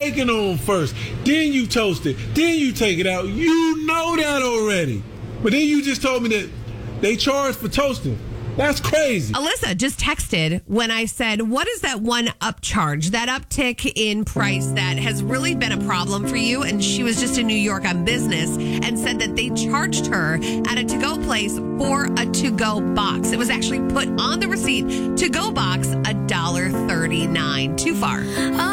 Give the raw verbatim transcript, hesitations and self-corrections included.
bacon on first. Then you toast it. Then you take it out. You know that already. But then you just told me that they charge for toasting. That's crazy. Alyssa just texted when I said, what is that one upcharge, that uptick in price that has really been a problem for you? And she was just in New York on business and said that they charged her at a to-go place for a to-go box. It was actually put on the receipt, to-go box, one dollar thirty-nine. Too far.